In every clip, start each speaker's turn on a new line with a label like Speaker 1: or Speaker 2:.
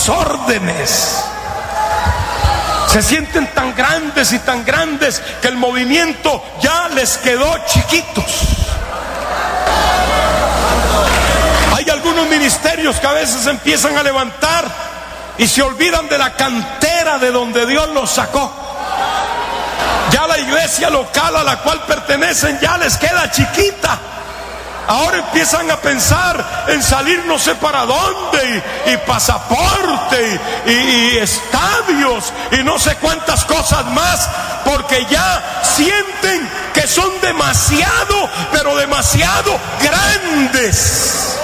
Speaker 1: las órdenes. Se sienten tan grandes y tan grandes que el movimiento ya les quedó chiquitos. Hay algunos ministerios que a veces empiezan a levantar y se olvidan de la cantera de donde Dios los sacó. Ya la iglesia local a la cual pertenecen ya les queda chiquita. Ahora empiezan a pensar en salir no sé para dónde, y pasaporte, y estadios, y no sé cuántas cosas más, porque ya sienten que son demasiado, pero demasiado grandes.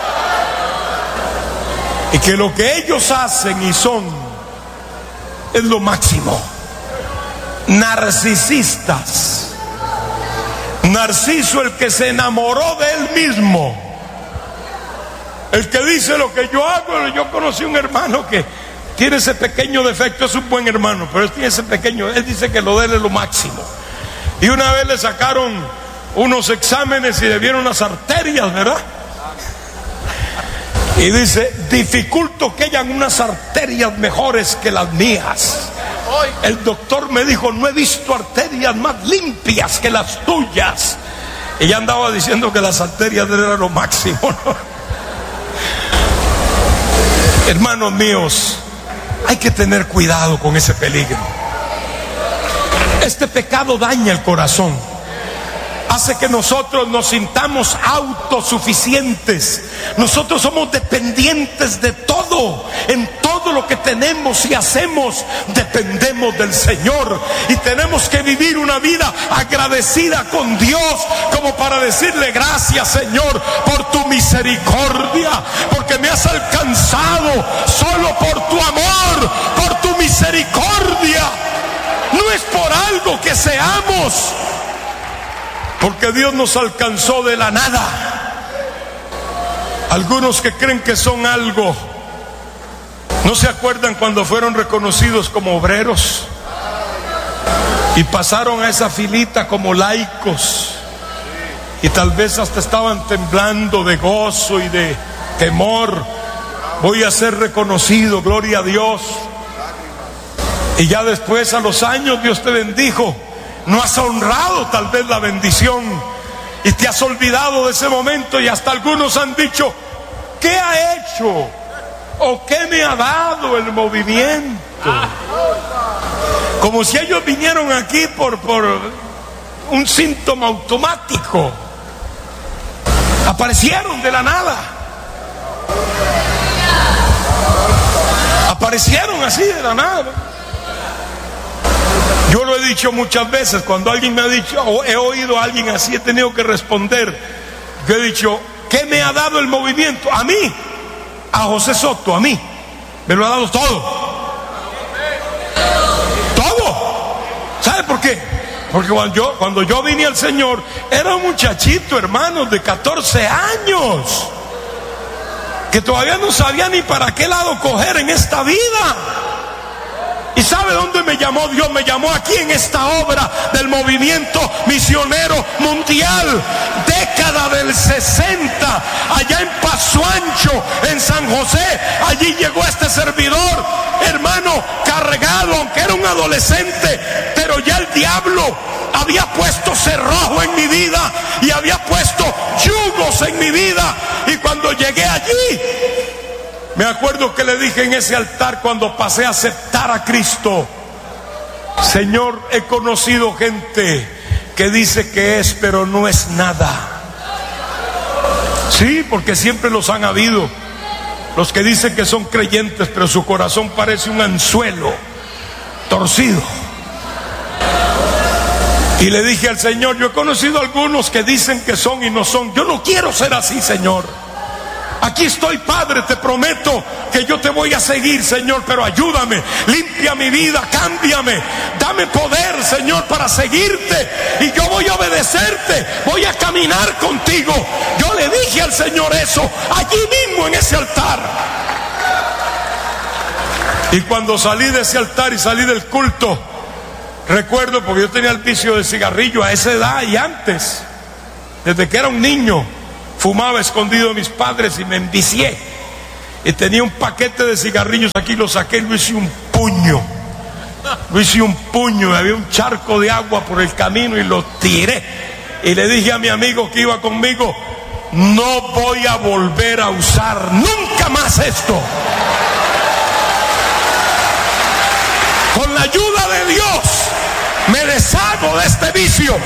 Speaker 1: Y que lo que ellos hacen y son es lo máximo. Narcisistas. Narciso, el que se enamoró de él mismo, el que dice lo que yo hago. Yo conocí un hermano que tiene ese pequeño defecto, es un buen hermano, pero él tiene ese pequeño, él dice que lo de él es lo máximo. Y una vez le sacaron unos exámenes y le vieron las arterias, ¿verdad? Y dice: dificulto que hayan unas arterias mejores que las mías. El doctor me dijo: no he visto arterias más limpias que las tuyas. Y ya andaba diciendo que las arterias eran lo máximo, ¿no? Hermanos míos, hay que tener cuidado con ese peligro. Este pecado daña el corazón, hace que nosotros nos sintamos autosuficientes. Nosotros somos dependientes de todo. En todo lo que tenemos y hacemos dependemos del Señor, y tenemos que vivir una vida agradecida con Dios, como para decirle: gracias, Señor, por tu misericordia, porque me has alcanzado solo por tu amor, por tu misericordia. No es por algo que seamos, porque Dios nos alcanzó de la nada. Algunos que creen que son algo, ¿no se acuerdan cuando fueron reconocidos como obreros y pasaron a esa filita como laicos? Y tal vez hasta estaban temblando de gozo y de temor. Voy a ser reconocido, gloria a Dios. Y ya después, a los años, Dios te bendijo. No has honrado tal vez la bendición y te has olvidado de ese momento, y hasta algunos han dicho: ¿qué ha hecho o qué me ha dado el movimiento? Como si ellos vinieron aquí por un síntoma automático. Aparecieron de la nada. Aparecieron así de la nada. Yo lo he dicho muchas veces, cuando alguien me ha dicho, o he oído a alguien así, he tenido que responder. Yo he dicho: ¿qué me ha dado el movimiento? A mí, a José Soto, a mí me lo ha dado todo. Todo. ¿Sabe por qué? Porque cuando yo vine al Señor, era un muchachito, hermanos, de 14 años, que todavía no sabía ni para qué lado coger en esta vida. ¿Y sabe dónde me llamó Dios? Me llamó aquí, en esta obra del movimiento misionero mundial, década del 60, allá en Paso Ancho, en San José. Allí llegó este servidor, hermano, cargado, aunque era un adolescente, pero ya el diablo había puesto cerrojo en mi vida y había puesto yugos en mi vida. Y cuando llegué allí, me acuerdo que le dije en ese altar, cuando pasé a aceptar a Cristo: Señor, he conocido gente que dice que es, pero no es nada. Sí, porque siempre los han habido. Los que dicen que son creyentes, pero su corazón parece un anzuelo torcido. Y le dije al Señor: yo he conocido a algunos que dicen que son y no son. Yo no quiero ser así, Señor. Aquí estoy, Padre, te prometo que yo te voy a seguir, Señor, pero ayúdame, limpia mi vida, cámbiame, dame poder, Señor, para seguirte, y yo voy a obedecerte, voy a caminar contigo. Yo le dije al Señor eso, allí mismo en ese altar. Y cuando salí de ese altar y salí del culto, recuerdo, porque yo tenía el vicio de cigarrillo a esa edad y antes, desde que era un niño, fumaba escondido de mis padres y me envicié. y tenía un paquete de cigarrillos aquí, lo saqué y lo hice un puño. Lo hice un puño, y había un charco de agua por el camino y lo tiré. Y le dije a mi amigo que iba conmigo: no voy a volver a usar nunca más esto. Con la ayuda de Dios me deshago de este vicio.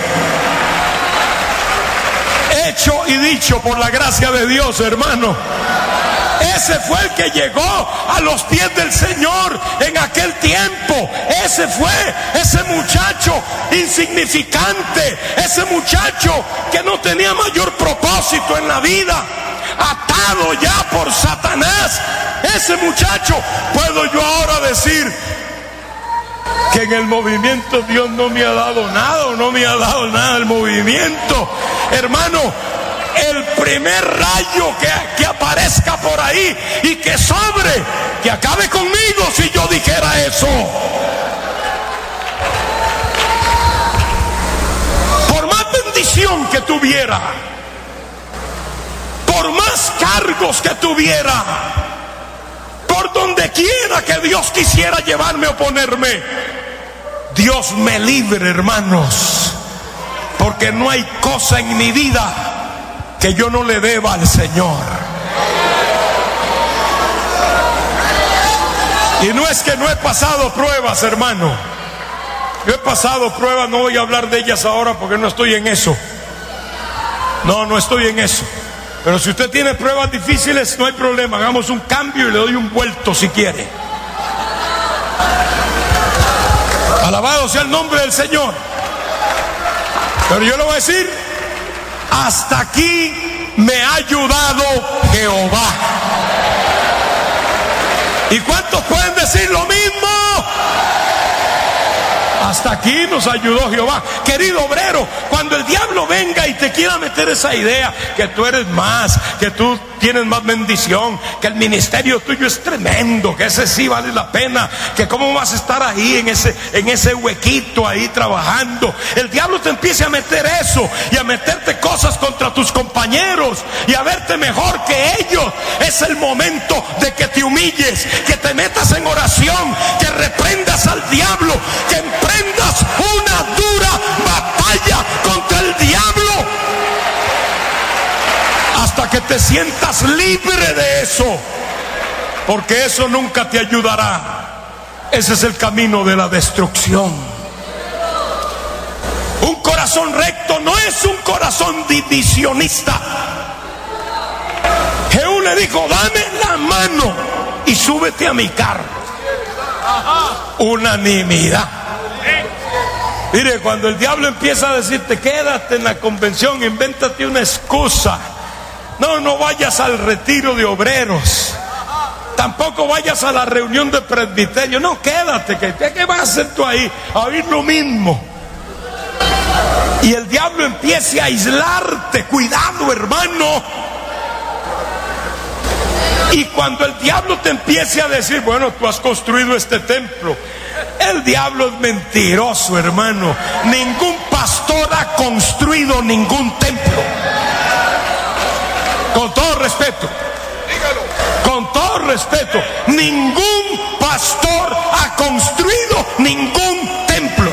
Speaker 1: Hecho y dicho por la gracia de Dios, hermano. Ese fue el que llegó a los pies del Señor en aquel tiempo. Ese fue ese muchacho insignificante, ese muchacho que no tenía mayor propósito en la vida, atado ya por Satanás. Ese muchacho, puedo yo ahora decir que en el movimiento Dios no me ha dado nada, o no me ha dado nada el movimiento, hermano. El primer rayo que aparezca por ahí y que sobre, que acabe conmigo si yo dijera eso. Por más bendición que tuviera, por más cargos que tuviera, por donde quiera que Dios quisiera llevarme o ponerme, Dios me libre, hermanos, porque no hay cosa en mi vida que yo no le deba al Señor. Y no es que no he pasado pruebas, hermano. Yo he pasado pruebas, no voy a hablar de ellas ahora porque no estoy en eso. No estoy en eso. Pero si usted tiene pruebas difíciles, no hay problema. Hagamos un cambio y le doy un vuelto si quiere. Alabado sea el nombre del Señor. Pero yo le voy a decir: hasta aquí me ha ayudado Jehová. ¿Y cuántos pueden decir lo mismo? Hasta aquí nos ayudó Jehová. Querido obrero, cuando el diablo venga y te quiera meter esa idea que tú eres más, que tú tienes más bendición, que el ministerio tuyo es tremendo, que ese sí vale la pena, que cómo vas a estar ahí en ese huequito ahí trabajando, el diablo te empiece a meter eso y a meterte cosas contra tus compañeros y a verte mejor que ellos, es el momento de que te humilles, que te metas en oración, que reprendas al diablo, que emprendas una dura batalla contra el diablo hasta que te sientas libre de eso, porque eso nunca te ayudará. Ese es el camino de la destrucción. Un corazón recto no es un corazón divisionista. Jehú le dijo: dame la mano y súbete a mi carro. Unanimidad. Mire, cuando el diablo empieza a decirte: quédate en la convención, invéntate una excusa. No vayas al retiro de obreros. Tampoco vayas a la reunión de presbiterio. No, quédate. ¿Qué vas a hacer tú ahí? A oír lo mismo. Y el diablo empiece a aislarte. Cuidado, hermano. Y cuando el diablo te empiece a decir: bueno, tú has construido este templo. El diablo es mentiroso, hermano. Ningún pastor ha construido ningún templo. Con todo respeto, con todo respeto, ningún pastor ha construido ningún templo.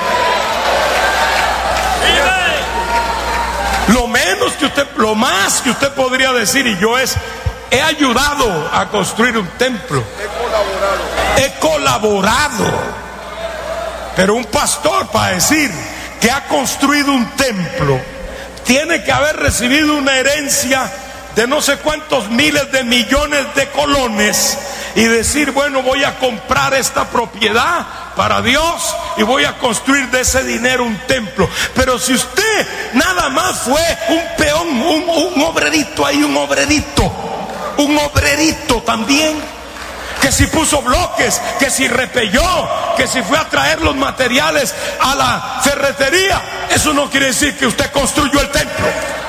Speaker 1: Lo más que usted podría decir, y yo he ayudado a construir un templo. He colaborado. Pero un pastor, para decir que ha construido un templo, tiene que haber recibido una herencia de no sé cuántos miles de millones de colones y decir: bueno, voy a comprar esta propiedad para Dios y voy a construir de ese dinero un templo. Pero si usted nada más fue un peón, un obrerito ahí, un obrerito también, que si puso bloques, que si repelló, que si fue a traer los materiales a la ferretería, eso no quiere decir que usted construyó el templo.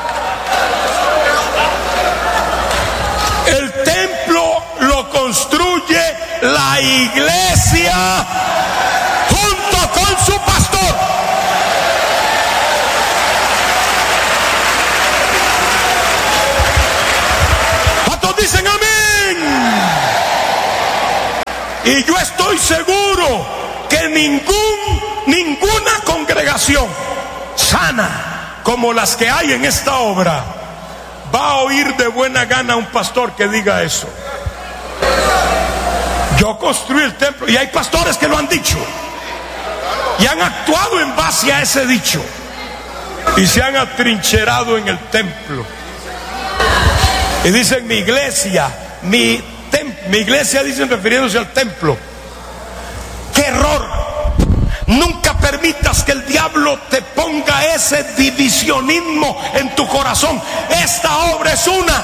Speaker 1: El templo lo construye la iglesia junto con su pastor. ¿Cuántos dicen amén? Y yo estoy seguro que ninguna congregación sana como las que hay en esta obra va a oír de buena gana a un pastor que diga eso. Yo construí el templo, y hay pastores que lo han dicho y han actuado en base a ese dicho y se han atrincherado en el templo y dicen: mi iglesia, mi iglesia, dicen refiriéndose al templo. ¡Qué error! Nunca permitas que el diablo te ponga ese divisionismo en tu corazón. Esta obra es una.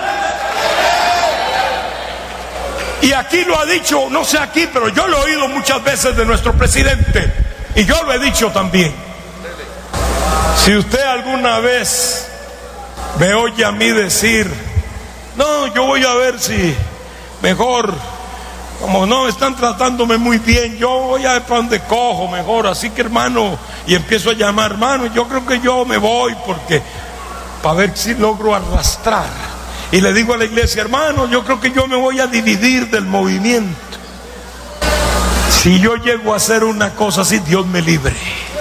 Speaker 1: Y aquí lo ha dicho, no sé aquí, pero yo lo he oído muchas veces de nuestro presidente, y yo lo he dicho también. Si usted alguna vez me oye a mí decir: no, yo voy a ver si mejor, como no están tratándome muy bien, yo voy a ver para dónde cojo mejor, así que hermano, y empiezo a llamar: hermano, yo creo que yo me voy, porque para ver si logro arrastrar. Y le digo a la iglesia: hermano, yo creo que yo me voy a dividir del movimiento. Si yo llego a hacer una cosa así, Dios me libre.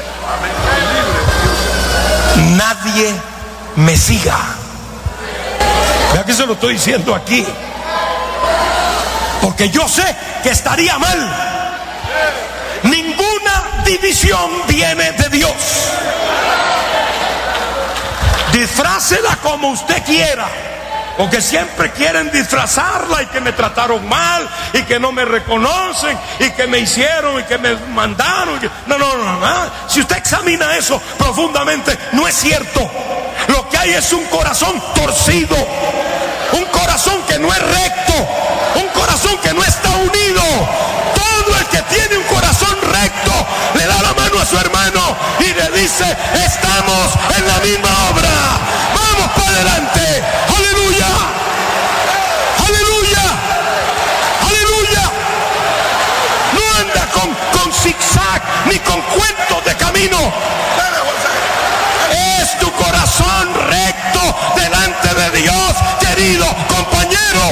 Speaker 1: Nadie me siga. Vea que se lo estoy diciendo aquí, porque yo sé que estaría mal. Ninguna división viene de Dios. Disfrácela como usted quiera, porque siempre quieren disfrazarla, y que me trataron mal, y que no me reconocen, y que me hicieron, y que me mandaron. No. Si usted examina eso profundamente, no es cierto. Lo que hay es un corazón torcido, un corazón que no es recto, un corazón que no está unido. Todo el que tiene un corazón recto le da la mano a su hermano y le dice: estamos en la misma obra, vamos para adelante. Aleluya, aleluya, aleluya. No anda con zigzag ni con cuentos de camino. Es tu corazón recto delante de Dios, querido compañero.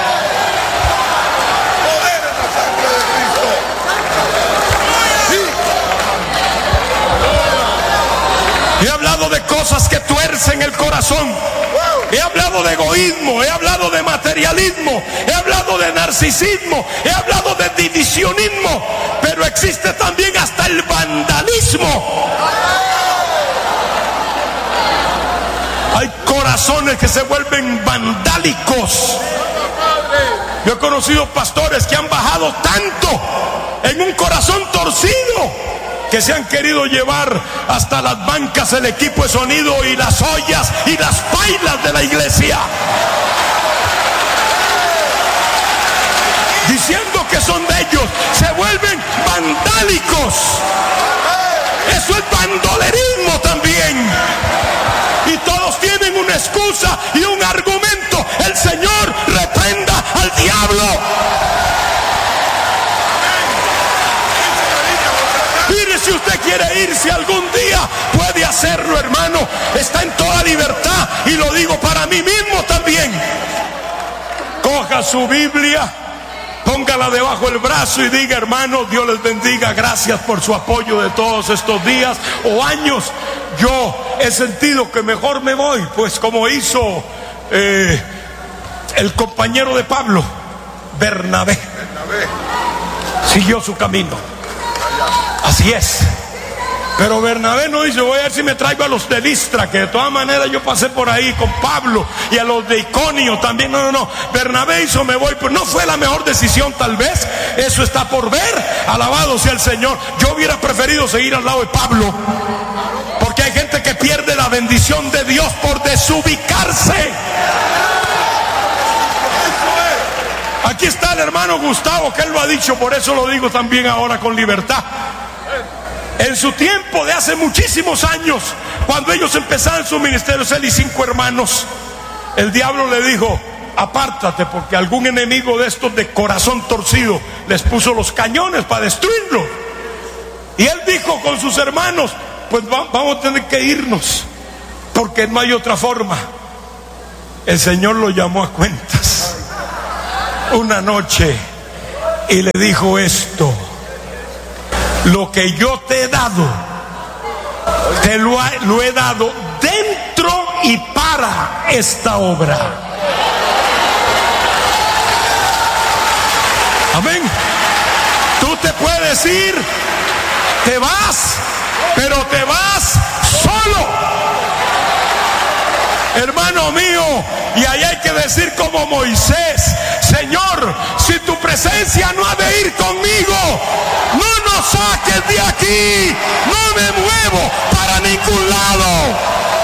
Speaker 1: He hablado de cosas que tuercen el corazón. He hablado de egoísmo, he hablado de materialismo, he hablado de narcisismo, he hablado de divisionismo, pero existe también hasta el vandalismo. Hay corazones que se vuelven vandálicos. Yo he conocido pastores que han bajado tanto en un corazón torcido que se han querido llevar hasta las bancas, el equipo de sonido y las ollas y las pailas de la iglesia, diciendo que son de ellos. Se vuelven vandálicos. Eso es bandolerismo también. Y todos tienen una excusa y un argumento. El Señor reprenda al diablo. Mire, si usted quiere irse algún día, puede hacerlo, hermano. Está en toda libertad, y lo digo para mí mismo también. Coja su Biblia, póngala debajo del brazo y diga: hermano, Dios les bendiga, gracias por su apoyo de todos estos días o años. Yo he sentido que mejor me voy, pues como hizo el compañero de Pablo, Bernabé. Siguió su camino. Así es. Pero Bernabé no dice: voy a ver si me traigo a los de Listra, que de todas maneras yo pasé por ahí con Pablo, y a los de Iconio también. No. Bernabé hizo: me voy. Pues no fue la mejor decisión, tal vez. Eso está por ver. Alabado sea el Señor. Yo hubiera preferido seguir al lado de Pablo, porque hay gente que pierde la bendición de Dios por desubicarse. Aquí está el hermano Gustavo, que él lo ha dicho, por eso lo digo también ahora con libertad. En su tiempo de hace muchísimos años, cuando ellos empezaron sus ministerios, él y 5 hermanos, el diablo le dijo: apártate, porque algún enemigo de estos de corazón torcido les puso los cañones para destruirlo. Y él dijo con sus hermanos: pues vamos a tener que irnos, porque no hay otra forma. El Señor lo llamó a cuentas una noche y le dijo esto: lo que yo te he dado, te lo he dado dentro y para esta obra. Amén. Tú te puedes ir, te vas, pero te vas solo, hermano mío. Y ahí hay que decir como Moisés: Señor, si tu presencia no ha de ir conmigo, no nos saques de aquí, no me muevo para ningún lado.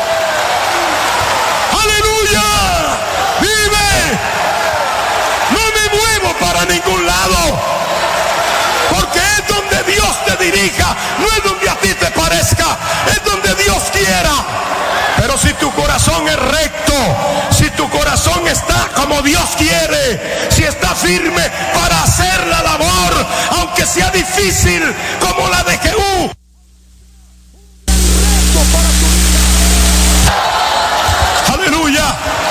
Speaker 1: Aleluya, vive, no me muevo para ningún lado, porque es donde Dios te dirija, no es donde a ti te parezca, es donde Dios quiera. Pero si tu corazón es recto, si tu corazón está como Dios quiere, si está firme para hacer la labor, aunque sea difícil como la de Jehú, aleluya,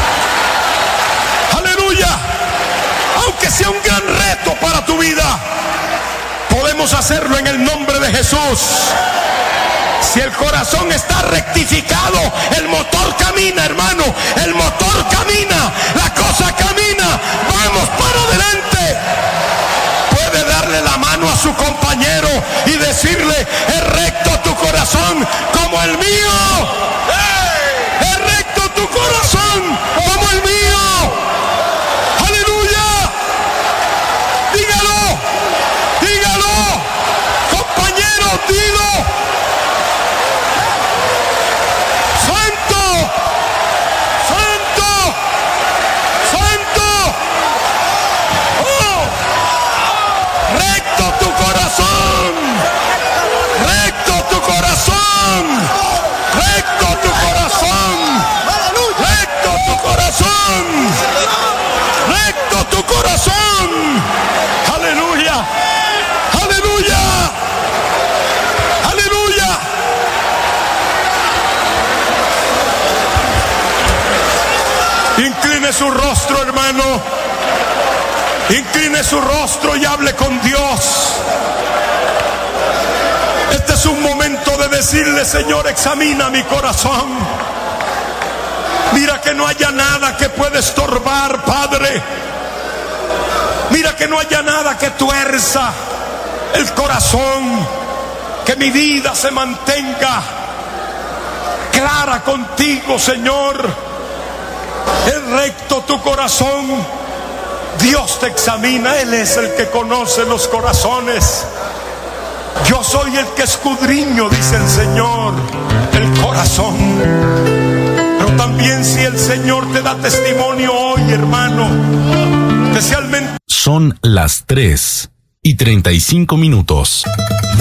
Speaker 1: aleluya, aunque sea un gran reto para tu vida, podemos hacerlo en el nombre de Jesús. Si el corazón está rectificado, el motor camina, hermano, el motor camina, la cosa camina, vamos para adelante. Puede darle la mano a su compañero y decirle: es recto tu corazón como el mío, es recto tu corazón como el mío. Aleluya, dígalo, dígalo, compañero, dilo. Recto tu corazón. Aleluya, aleluya, aleluya. Incline su rostro, hermano, incline su rostro y hable con Dios. Este es un momento de decirle: Señor, examina mi corazón. Mira que no haya nada que pueda estorbar, Padre. Mira que no haya nada que tuerza el corazón. Que mi vida se mantenga clara contigo, Señor. Es recto tu corazón. Dios te examina. Él es el que conoce los corazones. Yo soy el que escudriño, dice el Señor, el corazón. Pero también, si el Señor te da testimonio hoy, hermano, especialmente...
Speaker 2: Son las 3:35.